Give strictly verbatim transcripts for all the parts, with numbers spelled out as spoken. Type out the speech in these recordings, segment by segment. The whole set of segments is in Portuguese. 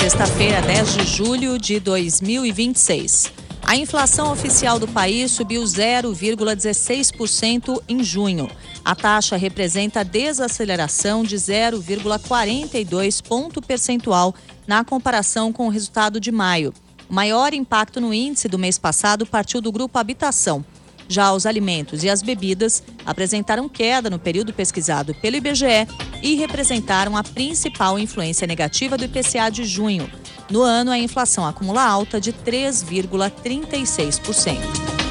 Sexta-feira, dez de julho de dois mil e vinte e seis. A inflação oficial do país subiu zero vírgula dezesseis por cento em junho. A taxa representa desaceleração de zero vírgula quarenta e dois ponto percentual na comparação com o resultado de maio. O maior impacto no índice do mês passado partiu do grupo Habitação. Já os alimentos e as bebidas apresentaram queda no período pesquisado pelo I B G E e representaram a principal influência negativa do I P C A de junho. No ano, a inflação acumula alta de três vírgula trinta e seis por cento.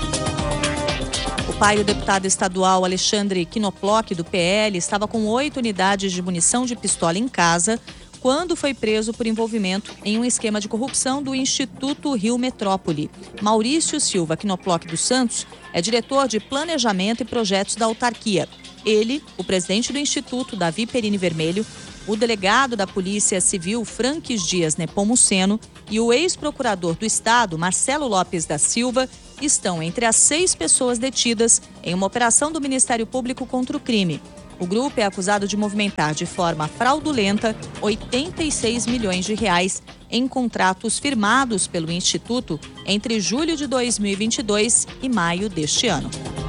O pai do deputado estadual Alexandre Knoploch, do P L, estava com oito unidades de munição de pistola em casa quando foi preso por envolvimento em um esquema de corrupção do Instituto Rio Metrópole. Maurício Silva Knoploch dos Santos é diretor de Planejamento e Projetos da autarquia. Ele, o presidente do Instituto, Davi Perini Vermelho, o delegado da Polícia Civil, Franques Dias Nepomuceno, e o ex-procurador do Estado, Marcelo Lopes da Silva, estão entre as seis pessoas detidas em uma operação do Ministério Público contra o crime. O grupo é acusado de movimentar de forma fraudulenta oitenta e seis milhões de reais em contratos firmados pelo Instituto entre julho de dois mil e vinte e dois e maio deste ano.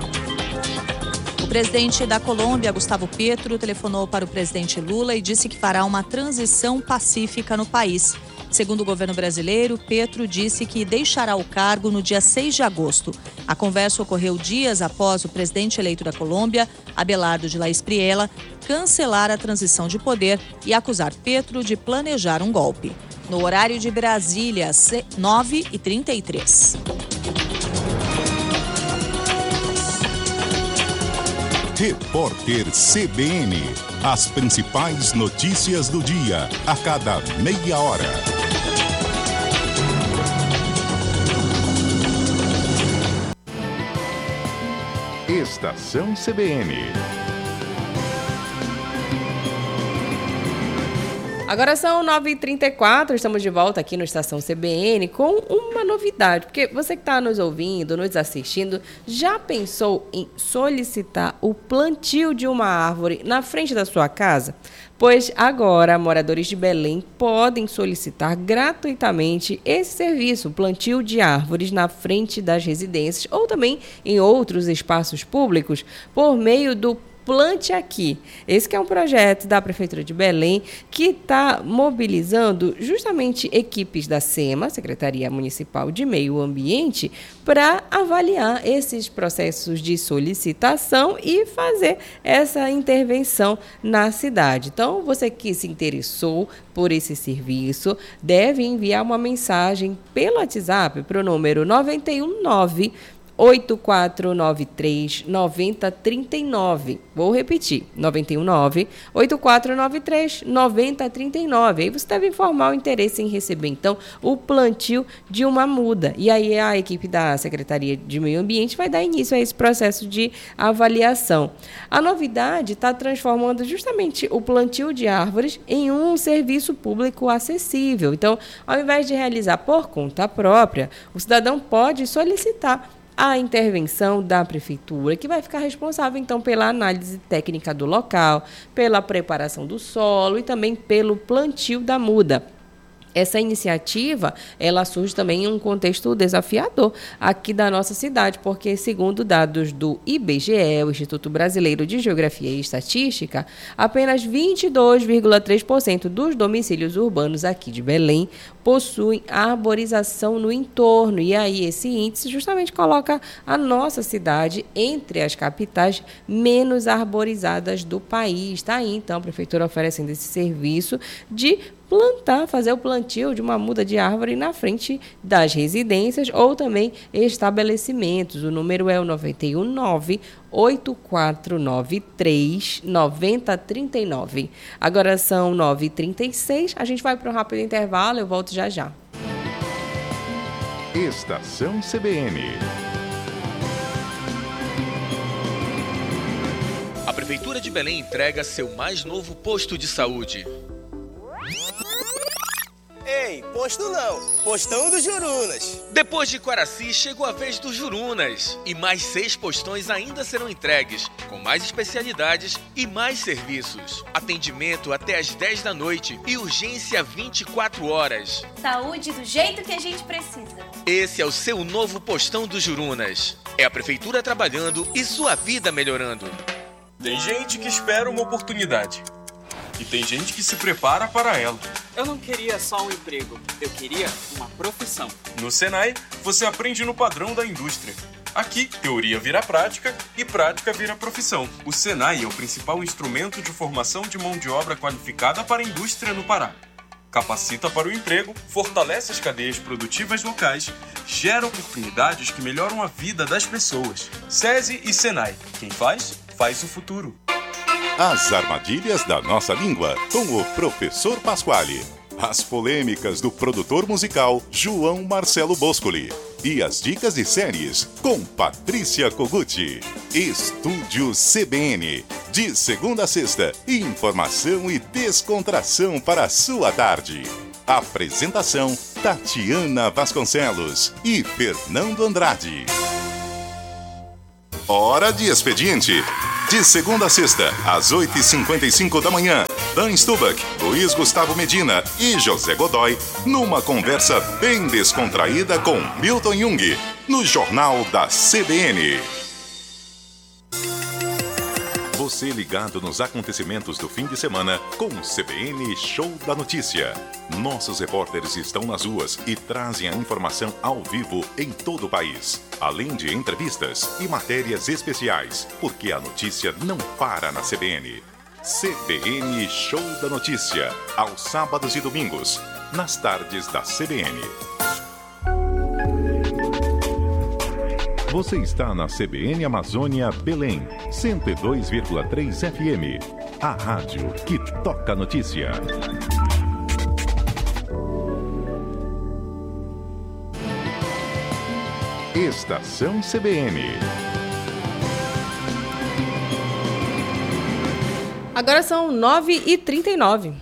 O presidente da Colômbia, Gustavo Petro, telefonou para o presidente Lula e disse que fará uma transição pacífica no país. Segundo o governo brasileiro, Petro disse que deixará o cargo no dia seis de agosto. A conversa ocorreu dias após o presidente eleito da Colômbia, Abelardo de la Espriella, cancelar a transição de poder e acusar Petro de planejar um golpe. No horário de Brasília, nove e trinta e três. Repórter C B N. As principais notícias do dia, a cada meia hora. Estação C B N. Agora são nove e trinta e quatro, estamos de volta aqui no Estação C B N com uma novidade, porque você que está nos ouvindo, nos assistindo, já pensou em solicitar o plantio de uma árvore na frente da sua casa? Pois agora, moradores de Belém podem solicitar gratuitamente esse serviço, plantio de árvores na frente das residências ou também em outros espaços públicos, por meio do Plante Aqui. Esse que é um projeto da Prefeitura de Belém que está mobilizando justamente equipes da SEMA, Secretaria Municipal de Meio Ambiente, para avaliar esses processos de solicitação e fazer essa intervenção na cidade. Então, você que se interessou por esse serviço, deve enviar uma mensagem pelo WhatsApp para o número nove um nove, oito quatro nove três, nove zero três nove. Vou repetir, nove um nove, oito quatro nove três, nove zero três nove. Aí você deve informar o interesse em receber, então, o plantio de uma muda. E aí a equipe da Secretaria de Meio Ambiente vai dar início a esse processo de avaliação. A novidade está transformando justamente o plantio de árvores em um serviço público acessível. Então, ao invés de realizar por conta própria, o cidadão pode solicitar a intervenção da Prefeitura, que vai ficar responsável, então, pela análise técnica do local, pela preparação do solo e também pelo plantio da muda. Essa iniciativa, ela surge também em um contexto desafiador aqui da nossa cidade, porque, segundo dados do I B G E, o Instituto Brasileiro de Geografia e Estatística, apenas vinte e dois vírgula três por cento dos domicílios urbanos aqui de Belém possuem arborização no entorno. E aí esse índice justamente coloca a nossa cidade entre as capitais menos arborizadas do país. Está aí, então, a Prefeitura oferecendo esse serviço de plantar, fazer o plantio de uma muda de árvore na frente das residências ou também estabelecimentos. O número é o nove um nove, oito quatro nove três, nove zero três nove. Agora são nove e trinta e seis, a gente vai para um rápido intervalo, eu volto já já. Estação C B N. A Prefeitura de Belém entrega seu mais novo posto de saúde. Ei, Mamãe, posto não, postão do Jurunas. Depois de Quaraci, chegou a vez do Jurunas. E mais seis postões ainda serão entregues, com mais especialidades e mais serviços. Atendimento até às dez da noite e urgência vinte e quatro horas. Saúde do jeito que a gente precisa. Esse é o seu novo postão do Jurunas. É a prefeitura trabalhando e sua vida melhorando. Tem gente que espera uma oportunidade. E tem gente que se prepara para ela. Eu não queria só um emprego, eu queria uma profissão. No Senai, você aprende no padrão da indústria. Aqui, teoria vira prática e prática vira profissão. O Senai é o principal instrumento de formação de mão de obra qualificada para a indústria no Pará. Capacita para o emprego, fortalece as cadeias produtivas locais, gera oportunidades que melhoram a vida das pessoas. SESI e Senai. Quem faz, faz o futuro. As armadilhas da nossa língua, com o professor Pasquale. As polêmicas do produtor musical João Marcelo Boscoli. E as dicas de séries com Patrícia Koguchi. Estúdio C B N. De segunda a sexta, informação e descontração para a sua tarde. Apresentação Tatiana Vasconcelos e Fernando Andrade. Hora de expediente. De segunda a sexta, às oito e cinquenta e cinco da manhã, Dan Stubach, Luiz Gustavo Medina e José Godoy, numa conversa bem descontraída com Milton Jung, no Jornal da C B N. Você ligado nos acontecimentos do fim de semana com o C B N Show da Notícia. Nossos repórteres estão nas ruas e trazem a informação ao vivo em todo o país. Além de entrevistas e matérias especiais, porque a notícia não para na C B N. C B N Show da Notícia, aos sábados e domingos, nas tardes da C B N. Você está na C B N Amazônia Belém, cento e dois vírgula três F M. A rádio que toca notícia. Estação C B N. Agora são nove e trinta e nove.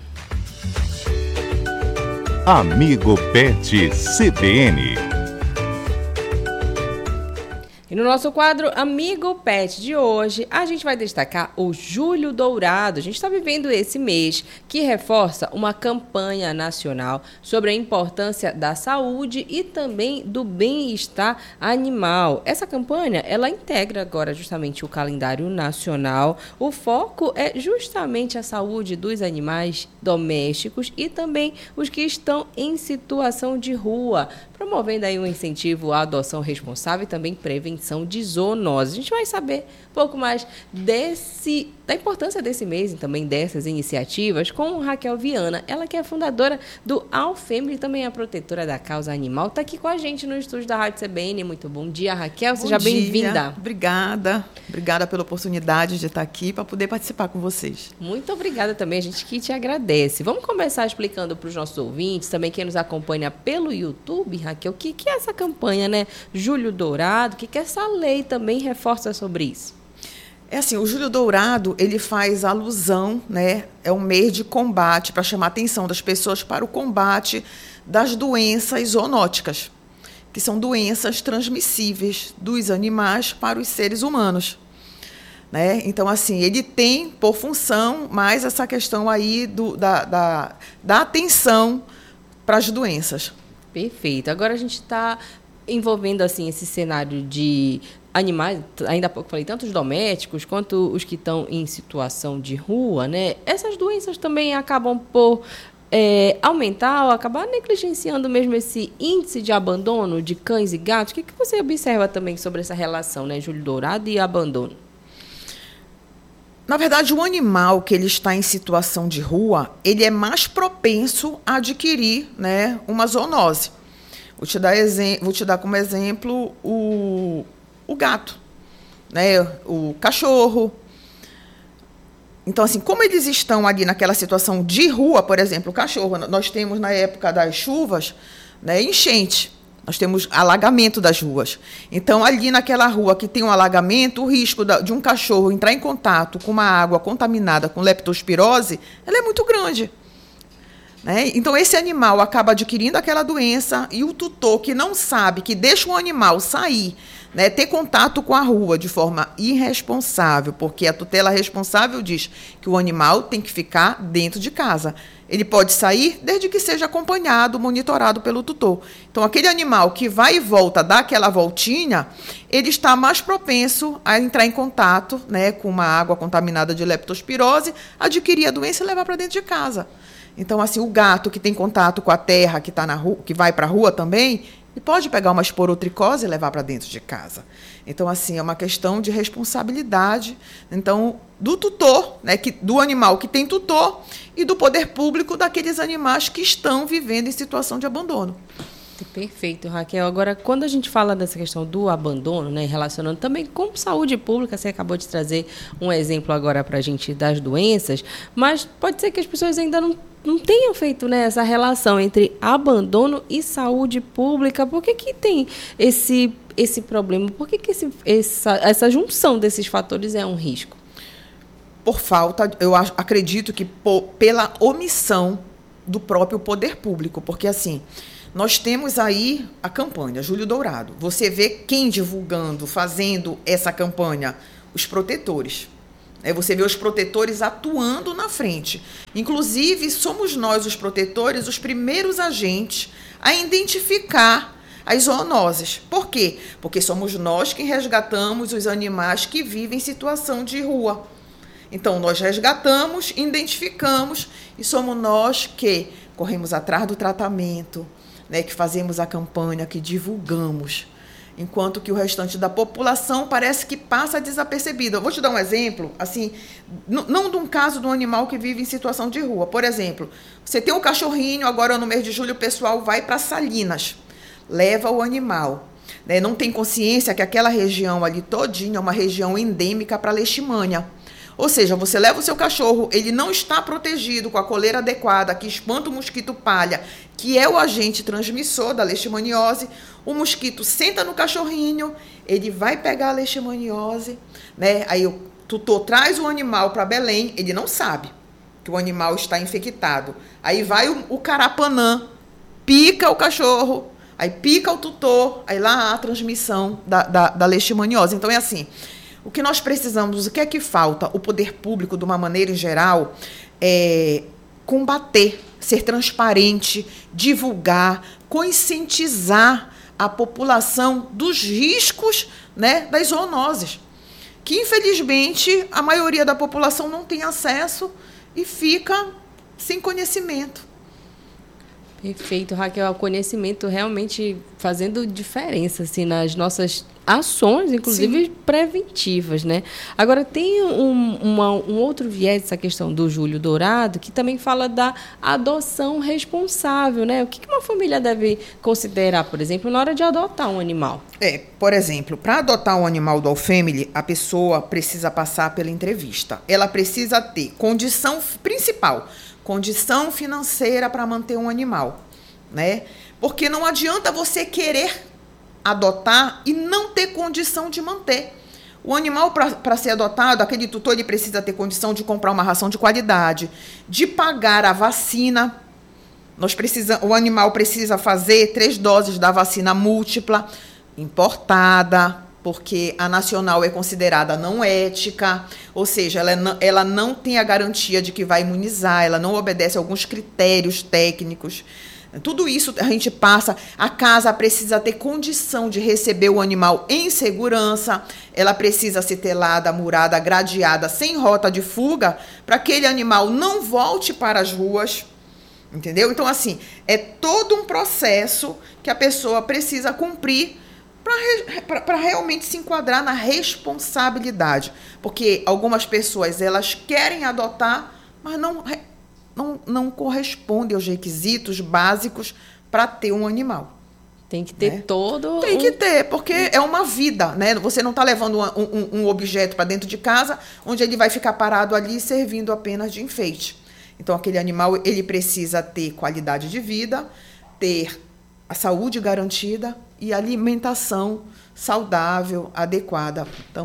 Amigo Pet C B N. E no nosso quadro Amigo Pet de hoje, a gente vai destacar o Julho Dourado. A gente está vivendo esse mês que reforça uma campanha nacional sobre a importância da saúde e também do bem-estar animal. Essa campanha, ela integra agora justamente o calendário nacional. O foco é justamente a saúde dos animais domésticos e também os que estão em situação de rua, promovendo aí um incentivo à adoção responsável e também prevenção de zoonose. A gente vai saber um pouco mais desse, da importância desse mês e também dessas iniciativas com Raquel Viana, ela que é fundadora do Alfembre e também é protetora da causa animal. Está aqui com a gente no estúdio da Rádio C B N. Muito bom dia, Raquel. Seja bem-vinda. Obrigada. Obrigada pela oportunidade de estar aqui para poder participar com vocês. Muito obrigada também. A gente que te agradece. Vamos começar explicando para os nossos ouvintes, também quem nos acompanha pelo YouTube, Raquel, o que, que é essa campanha, né? Julho Dourado, o que, que essa lei também reforça sobre isso? É assim, o Julho Dourado, ele faz alusão, né? É um mês de combate para chamar a atenção das pessoas para o combate das doenças zoonóticas, que são doenças transmissíveis dos animais para os seres humanos. Né? Então, assim, ele tem por função mais essa questão aí do, da, da, da atenção para as doenças. Perfeito. Agora a gente está envolvendo assim, esse cenário de animais, ainda há pouco falei, tanto os domésticos quanto os que estão em situação de rua, né? Essas doenças também acabam por é, aumentar ou acabar negligenciando mesmo esse índice de abandono de cães e gatos. O que, que você observa também sobre essa relação, né? Julho Dourado e abandono? Na verdade, o animal que ele está em situação de rua, ele é mais propenso a adquirir, né, uma zoonose. Vou te dar, vou te dar como exemplo o, o gato, né, o cachorro. Então, assim, como eles estão ali naquela situação de rua, por exemplo, o cachorro, nós temos na época das chuvas, né, enchente. Nós temos alagamento das ruas. Então, ali naquela rua que tem um alagamento, o risco de um cachorro entrar em contato com uma água contaminada com leptospirose, ela é muito grande. Né? Então, esse animal acaba adquirindo aquela doença e o tutor que não sabe, que deixa o animal sair, né, ter contato com a rua de forma irresponsável, porque a tutela responsável diz que o animal tem que ficar dentro de casa. Ele pode sair desde que seja acompanhado, monitorado pelo tutor. Então, aquele animal que vai e volta, dá aquela voltinha, ele está mais propenso a entrar em contato, né, com uma água contaminada de leptospirose, adquirir a doença e levar para dentro de casa. Então, assim, o gato que tem contato com a terra, que tá na rua, que vai para a rua também, ele pode pegar uma esporotricose e levar para dentro de casa. Então, assim, é uma questão de responsabilidade, então, do tutor, né, que, do animal que tem tutor, e do poder público daqueles animais que estão vivendo em situação de abandono. Perfeito, Raquel. Agora, quando a gente fala dessa questão do abandono, né, relacionando também com saúde pública, você acabou de trazer um exemplo agora para a gente das doenças, mas pode ser que as pessoas ainda não, não tenham feito, né, essa relação entre abandono e saúde pública. Por que que tem esse, esse problema? Por que que esse, essa, essa junção desses fatores é um risco? Por falta, eu acredito que por, pela omissão do próprio poder público, porque assim... Nós temos aí a campanha Julho Dourado. Você vê quem divulgando, fazendo essa campanha? Os protetores. Você vê os protetores atuando na frente. Inclusive, somos nós, os protetores, os primeiros agentes a identificar as zoonoses. Por quê? Porque somos nós que resgatamos os animais que vivem em situação de rua. Então, nós resgatamos, identificamos e somos nós que corremos atrás do tratamento, né, que fazemos a campanha, que divulgamos, enquanto que o restante da população parece que passa desapercebido. Eu vou te dar um exemplo, assim, n- não de um caso de um animal que vive em situação de rua. Por exemplo, você tem um cachorrinho, agora no mês de julho o pessoal vai para Salinas, leva o animal, né, não tem consciência que aquela região ali todinha é uma região endêmica para a leishmania. Ou seja, você leva o seu cachorro, ele não está protegido com a coleira adequada, que espanta o mosquito palha, que é o agente transmissor da leishmaniose. O mosquito senta no cachorrinho, ele vai pegar a leishmaniose, né? Aí o tutor traz o animal para Belém, ele não sabe que o animal está infectado. Aí vai o, o carapanã, pica o cachorro, aí pica o tutor, aí lá há a transmissão da, da, da leishmaniose. Então é assim... O que nós precisamos, o que é que falta? O poder público, de uma maneira em geral, é combater, ser transparente, divulgar, conscientizar a população dos riscos, né, das zoonoses, que, infelizmente, a maioria da população não tem acesso e fica sem conhecimento. Perfeito, Raquel. O conhecimento realmente fazendo diferença assim, nas nossas ações, inclusive Sim. preventivas, né? Agora, tem um, uma, um outro viés dessa questão do Julho Dourado, que também fala da adoção responsável, né? O que uma família deve considerar, por exemplo, na hora de adotar um animal? É, por exemplo, para adotar um animal do All-Family, a pessoa precisa passar pela entrevista. Ela precisa ter condição principal, condição financeira para manter um animal, né? Porque não adianta você querer adotar e não ter condição de manter. O animal, para ser adotado, aquele tutor ele precisa ter condição de comprar uma ração de qualidade, de pagar a vacina. Nós precisa, o animal precisa fazer três doses da vacina múltipla, importada, porque a nacional é considerada não ética, ou seja, ela não, ela não tem a garantia de que vai imunizar, ela não obedece a alguns critérios técnicos. Tudo isso a gente passa, a casa precisa ter condição de receber o animal em segurança, ela precisa ser telada, murada, gradeada, sem rota de fuga, para que aquele animal não volte para as ruas, entendeu? Então, assim, é todo um processo que a pessoa precisa cumprir para realmente se enquadrar na responsabilidade. Porque algumas pessoas, elas querem adotar, mas não... Não, não corresponde aos requisitos básicos para ter um animal. Tem que ter, né? todo... Tem que ter, porque é uma vida, né? Você não está levando um, um, um objeto para dentro de casa, onde ele vai ficar parado ali servindo apenas de enfeite. Então, aquele animal, ele precisa ter qualidade de vida, ter a saúde garantida e alimentação saudável, adequada também.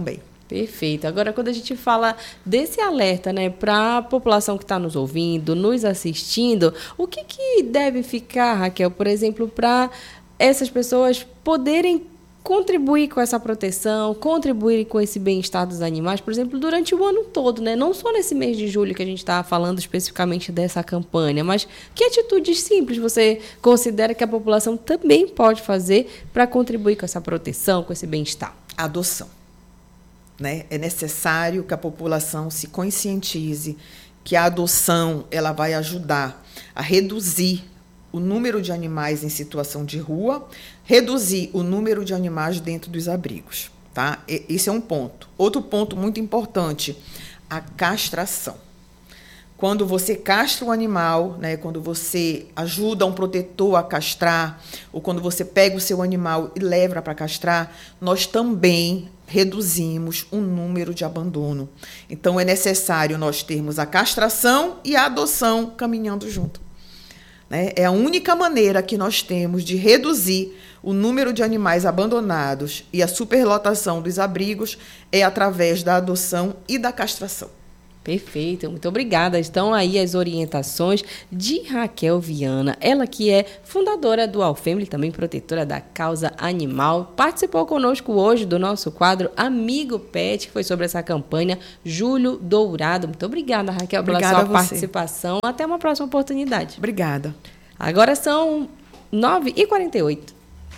Perfeito. Agora, quando a gente fala desse alerta, né, para a população que está nos ouvindo, nos assistindo, o que, que deve ficar, Raquel, por exemplo, para essas pessoas poderem contribuir com essa proteção, contribuir com esse bem-estar dos animais, por exemplo, durante o ano todo, né? Não só nesse mês de julho que a gente está falando especificamente dessa campanha, mas que atitudes simples você considera que a população também pode fazer para contribuir com essa proteção, com esse bem-estar? Adoção. Né? É necessário que a população se conscientize que a adoção ela vai ajudar a reduzir o número de animais em situação de rua, reduzir o número de animais dentro dos abrigos. Tá? Esse é um ponto. Outro ponto muito importante, a castração. Quando você castra o animal, né, quando você ajuda um protetor a castrar, ou quando você pega o seu animal e leva para castrar, nós também reduzimos o número de abandono. Então, é necessário nós termos a castração e a adoção caminhando junto. Né? É a única maneira que nós temos de reduzir o número de animais abandonados e a superlotação dos abrigos é através da adoção e da castração. Perfeito, muito obrigada. Estão aí as orientações de Raquel Viana, ela que é fundadora do Alfemily, também protetora da causa animal. Participou conosco hoje do nosso quadro Amigo Pet, que foi sobre essa campanha Julho Dourado. Muito obrigada, Raquel, obrigada pela sua participação. Até uma próxima oportunidade. Obrigada. Agora são nove e quarenta e oito.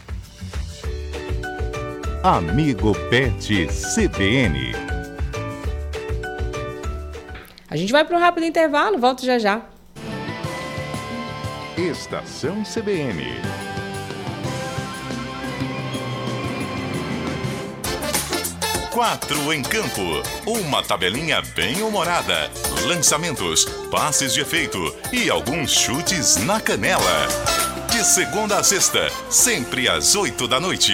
Amigo Pet C B N. A gente vai para um rápido intervalo, volto já já. Estação C B N. Quatro em campo. Uma tabelinha bem humorada. Lançamentos, passes de efeito e alguns chutes na canela. De segunda a sexta, sempre às oito da noite.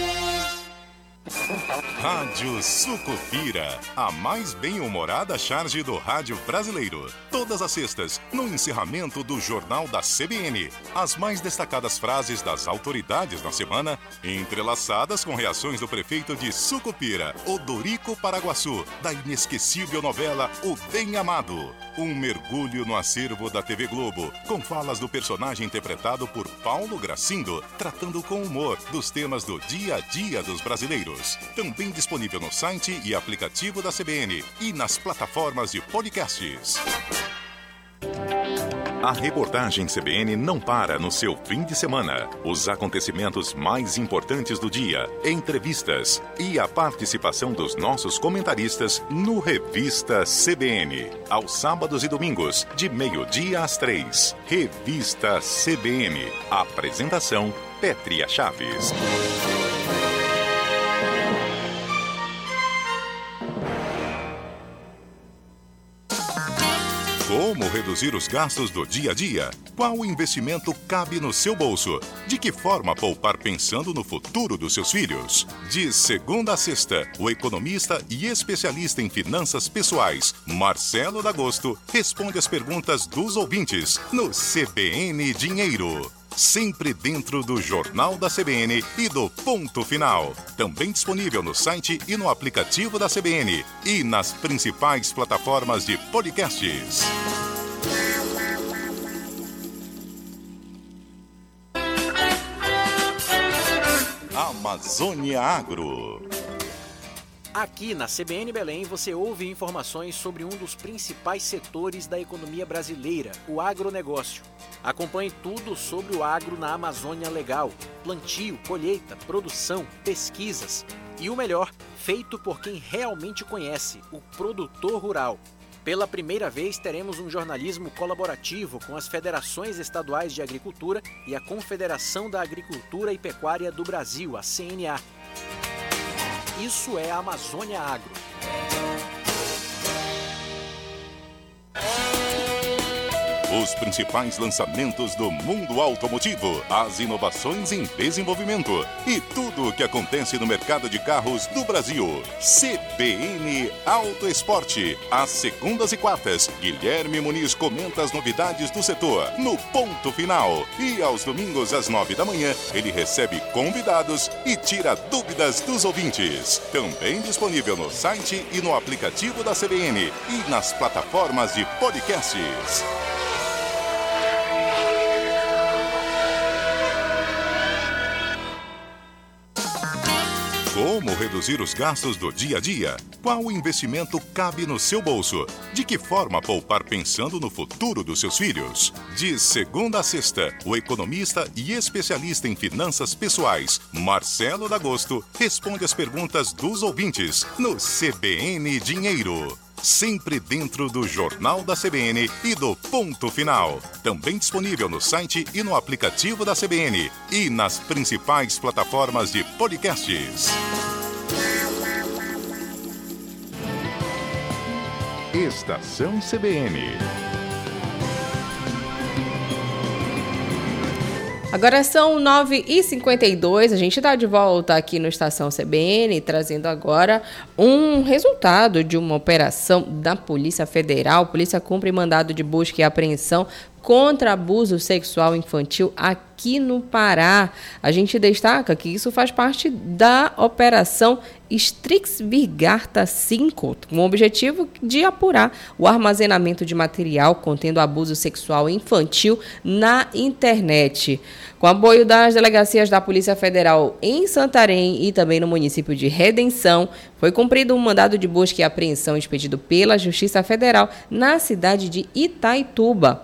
Rádio Sucupira, a mais bem-humorada charge do rádio brasileiro. Todas as sextas, no encerramento do Jornal da C B N. As mais destacadas frases das autoridades da semana, entrelaçadas com reações do prefeito de Sucupira, Odorico Paraguaçu, da inesquecível novela O Bem Amado. Um mergulho no acervo da T V Globo, com falas do personagem interpretado por Paulo Gracindo, tratando com humor dos temas do dia a dia dos brasileiros. Também disponível no site e aplicativo da C B N e nas plataformas de podcasts. A reportagem C B N não para no seu fim de semana. Os acontecimentos mais importantes do dia, entrevistas e a participação dos nossos comentaristas no Revista C B N. Aos sábados e domingos, de meio-dia às três. Revista C B N. Apresentação, Pétria Chaves. Como reduzir os gastos do dia a dia? Qual investimento cabe no seu bolso? De que forma poupar pensando no futuro dos seus filhos? De segunda a sexta, o economista e especialista em finanças pessoais, Marcelo D'Agosto, responde as perguntas dos ouvintes no C B N Dinheiro. Sempre dentro do Jornal da C B N e do Ponto Final. Também disponível no site e no aplicativo da C B N e nas principais plataformas de podcasts. Amazônia Agro. Aqui na C B N Belém você ouve informações sobre um dos principais setores da economia brasileira, o agronegócio. Acompanhe tudo sobre o agro na Amazônia Legal: plantio, colheita, produção, pesquisas e o melhor, feito por quem realmente conhece, o produtor rural. Pela primeira vez teremos um jornalismo colaborativo com as federações estaduais de agricultura e a Confederação da Agricultura e Pecuária do Brasil, a C N A. Isso é a Amazônia Agro. Os principais lançamentos do mundo automotivo, as inovações em desenvolvimento e tudo o que acontece no mercado de carros do Brasil. C B N Auto Esporte. Às segundas e quartas, Guilherme Muniz comenta as novidades do setor no Ponto Final. E aos domingos, às nove da manhã, ele recebe convidados e tira dúvidas dos ouvintes. Também disponível no site e no aplicativo da C B N e nas plataformas de podcasts. Como reduzir os gastos do dia a dia? Qual investimento cabe no seu bolso? De que forma poupar pensando no futuro dos seus filhos? De segunda a sexta, o economista e especialista em finanças pessoais, Marcelo D'Agosto, responde as perguntas dos ouvintes no C B N Dinheiro. Sempre dentro do Jornal da C B N e do Ponto Final. Também disponível no site e no aplicativo da C B N e nas principais plataformas de podcasts. Estação C B N. Agora são nove e cinquenta e dois, a gente está de volta aqui no Estação C B N, trazendo agora um resultado de uma operação da Polícia Federal. A polícia cumpre mandado de busca e apreensão contra abuso sexual infantil aqui no Pará. A gente destaca que isso faz parte da Operação Strix Virgata cinco, com o objetivo de apurar o armazenamento de material contendo abuso sexual infantil na internet. Com apoio das delegacias da Polícia Federal em Santarém e também no município de Redenção, foi cumprido um mandado de busca e apreensão expedido pela Justiça Federal na cidade de Itaituba.